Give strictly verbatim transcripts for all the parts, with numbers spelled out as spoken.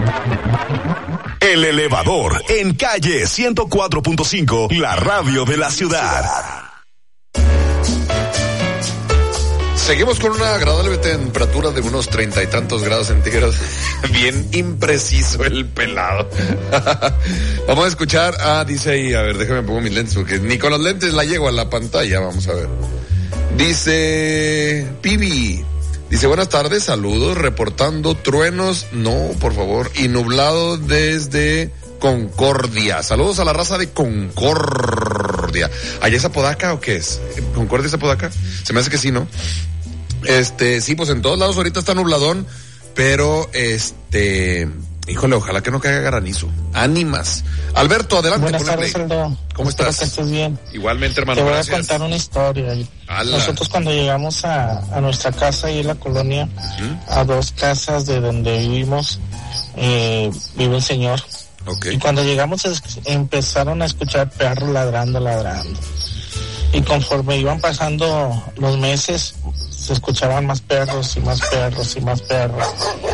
El Elevador, en calle ciento cuatro punto cinco, la radio de la ciudad. Seguimos con una agradable temperatura de unos treinta y tantos grados centígrados. Bien impreciso el pelado. Vamos a escuchar. Ah, dice ahí, a ver, déjame pongo mis lentes porque ni con los lentes la llego a la pantalla. Vamos a ver. Dice Pibi. Dice, buenas tardes, saludos, reportando truenos, no, por favor, y nublado desde Concordia. Saludos a la raza de Concordia. ¿Allá es Apodaca o qué es? ¿Concordia es Apodaca? Se me hace que sí, ¿no? Este, sí, pues en todos lados ahorita está nubladón, pero este, híjole, ojalá que no caiga granizo. Ánimas. Alberto, adelante. Buenas tardes, Aldo. ¿Cómo Espero estás? que estés bien. Igualmente, hermano. Te voy gracias. a contar una historia. Ala. Nosotros cuando llegamos a, a nuestra casa ahí en la colonia, ¿Mm? a dos casas de donde vivimos, eh, vive un señor. Okay. Y cuando llegamos es, empezaron a escuchar perros ladrando, ladrando. Y conforme iban pasando los meses, se escuchaban más perros y más perros y más perros.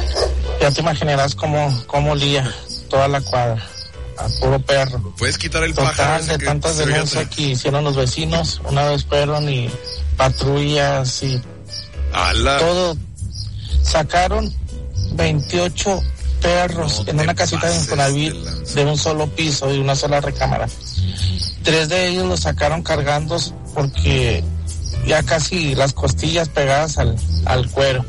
Ya te imaginarás cómo, cómo olía toda la cuadra, a puro perro. ¿Puedes quitar el Total, pájaro? de tantas denuncias que hicieron los vecinos, una vez fueron y patrullas y ¡Ala! todo. Sacaron veintiocho perros no en una casita de Infonavit de un solo piso, de una sola recámara. Tres de ellos los sacaron cargando porque ya casi las costillas pegadas al, al cuero.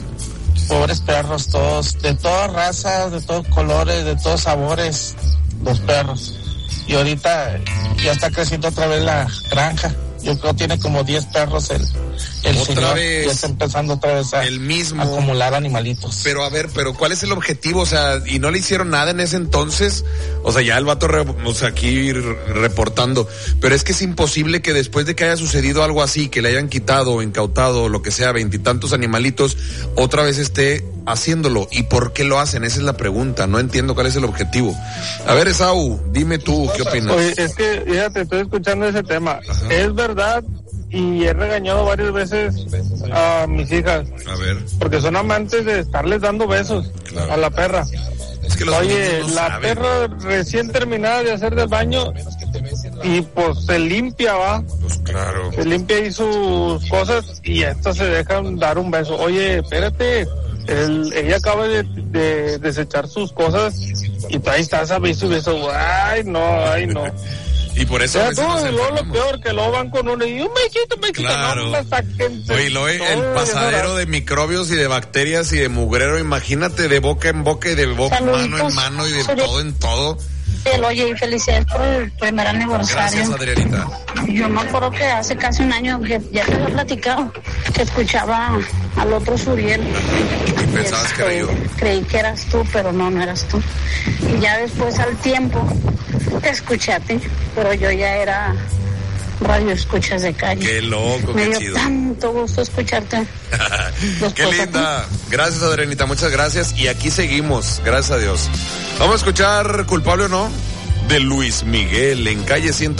Pobres perros, todos, de todas razas, de todos colores, de todos sabores, los perros. Y ahorita ya está creciendo otra vez la granja. Yo creo que tiene como diez perros el, el otra señor. Vez ya está empezando otra vez a el mismo, acumular animalitos. Pero a ver, pero ¿cuál es el objetivo? O sea, ¿y no le hicieron nada en ese entonces? O sea, ya el vato, re, o sea, aquí reportando. Pero es que es imposible que después de que haya sucedido algo así, que le hayan quitado o incautado, lo que sea, veintitantos animalitos, otra vez esté haciéndolo. ¿Y por qué lo hacen? Esa es la pregunta. No entiendo cuál es el objetivo. A ver, Esaú, dime tú, ¿qué opinas? Oye, es que, fíjate, estoy escuchando ese tema. Ajá. Es verdad, y he regañado varias veces a mis hijas. A ver. Porque son amantes de estarles dando besos, claro, a la perra. Es que los Oye, no la saben. perra recién terminada de hacer del baño y pues se limpia, va. Pues claro. Se limpia ahí sus cosas y estas se dejan dar un beso. Oye, espérate, el, ella acaba de, de desechar sus cosas y tú ahí estás a beso y beso. Ay, no, ay, no. Y por eso a veces no, nos luego lo enfermamos. peor, que luego van con uno y un besito, un besito, Claro. no me saquen. Oye, lo, el pasadero de microbios y de bacterias y de mugrero, imagínate, de boca en boca y de boca, mano en mano y de todo en todo. Oye, y felicidades por el primer aniversario. Gracias, Adrianita. Yo me acuerdo que hace casi un año, que ya te había platicado, que escuchaba al otro Suriel. Y pensabas este, que era yo. Creí que eras tú, pero no, no eras tú. Y ya después, al tiempo, te escuché a ti, pero yo ya era radio escuchas de calle. Qué loco, Me qué dio chido. tanto gusto escucharte. Qué linda. Gracias, Adrianita, muchas gracias. Y aquí seguimos, gracias a Dios. Vamos a escuchar Culpable o No de Luis Miguel en calle ciento